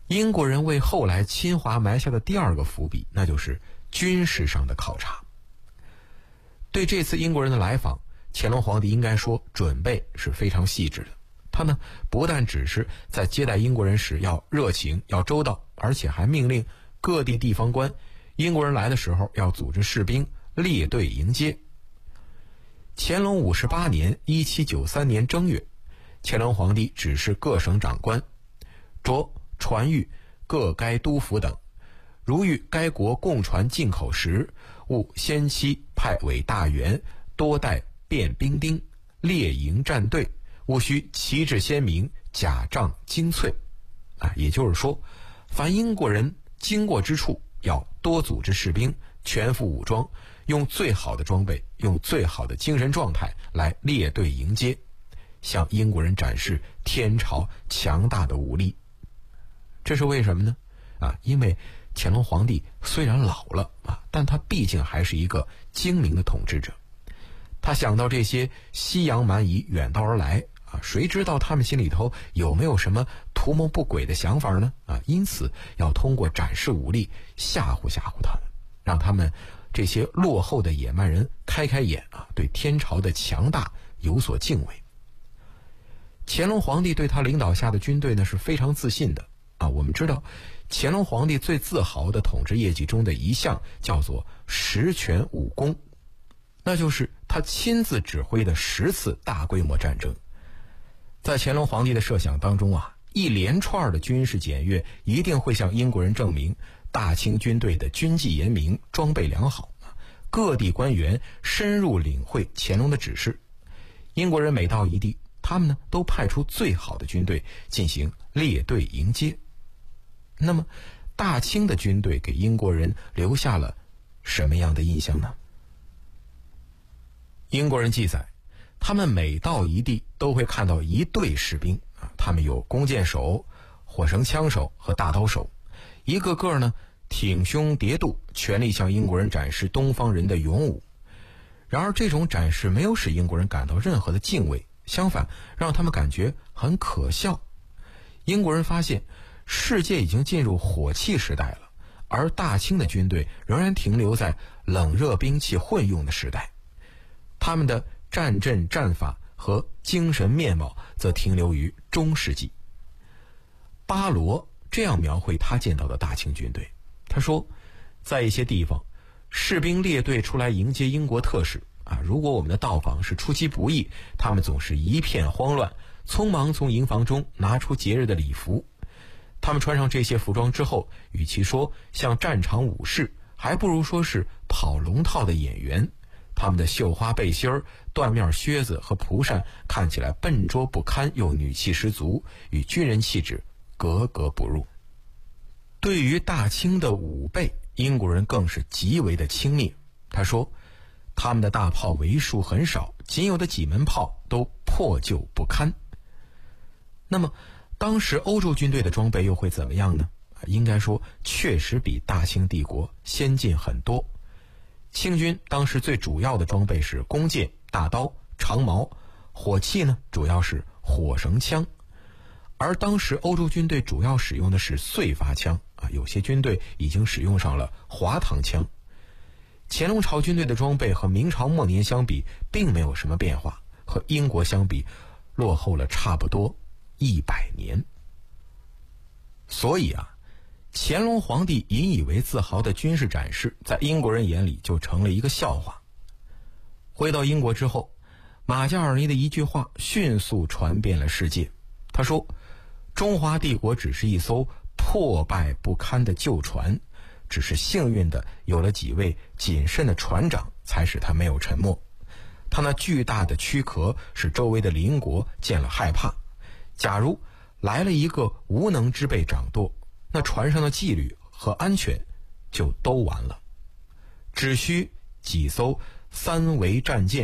英国人为后来侵华埋下的第二个伏笔，那就是军事上的考察。对这次英国人的来访，乾隆皇帝应该说准备是非常细致的。他呢，不但只是在接待英国人时要热情要周到，而且还命令各地地方官，英国人来的时候要组织士兵列队迎接。乾隆58年1793年正月，乾隆皇帝指示各省长官着传谕各该督府等，如遇该国共船进口时，务先期派委大员，多带便兵丁，列营战队，务须旗帜鲜明，甲仗精粹。也就是说，凡英国人经过之处，要多组织士兵，全副武装，用最好的装备，用最好的精神状态来列队迎接，向英国人展示天朝强大的武力。这是为什么呢？因为乾隆皇帝虽然老了但他毕竟还是一个精明的统治者。他想到这些西洋蛮夷远道而来谁知道他们心里头有没有什么图谋不轨的想法呢？因此要通过展示武力吓唬吓唬他们，让他们这些落后的野蛮人开开眼对天朝的强大有所敬畏。乾隆皇帝对他领导下的军队呢是非常自信的我们知道乾隆皇帝最自豪的统治业绩中的一项叫做十全武功，那就是他亲自指挥的10次大规模战争。在乾隆皇帝的设想当中一连串的军事检阅一定会向英国人证明大清军队的军纪严明，装备良好。各地官员深入领会乾隆的指示，英国人每到一地，他们呢都派出最好的军队进行列队迎接。那么大清的军队给英国人留下了什么样的印象呢？英国人记载，他们每到一地都会看到一队士兵他们有弓箭手、火绳枪手和大刀手，一个个呢挺胸叠肚，全力向英国人展示东方人的勇武。然而这种展示没有使英国人感到任何的敬畏，相反让他们感觉很可笑。英国人发现世界已经进入火器时代了，而大清的军队仍然停留在冷热兵器混用的时代，他们的战阵战法和精神面貌则停留于中世纪。巴罗这样描绘他见到的大清军队，他说，在一些地方，士兵列队出来迎接英国特使如果我们的到访是出其不意，他们总是一片慌乱，匆忙从营房中拿出节日的礼服。他们穿上这些服装之后，与其说像战场武士，还不如说是跑龙套的演员。他们的绣花背心、缎面靴子和蒲扇看起来笨拙不堪，又女气十足，与军人气质格格不入。对于大清的武备，英国人更是极为的轻蔑。他说，他们的大炮为数很少，仅有的几门炮都破旧不堪。那么当时欧洲军队的装备又会怎么样呢？应该说确实比大清帝国先进很多。清军当时最主要的装备是弓箭、大刀、长矛，火器呢主要是火绳枪。而当时欧洲军队主要使用的是燧发枪有些军队已经使用上了滑膛枪。乾隆朝军队的装备和明朝末年相比并没有什么变化，和英国相比落后了差不多100年。所以乾隆皇帝引以为自豪的军事展示，在英国人眼里就成了一个笑话。回到英国之后，马加尔尼的一句话迅速传遍了世界。他说，中华帝国只是一艘破败不堪的旧船，只是幸运的有了几位谨慎的船长，才使他没有沉没。他那巨大的躯壳使周围的邻国见了害怕。假如来了一个无能之辈掌舵，那船上的纪律和安全就都完了。只需几艘3桅战舰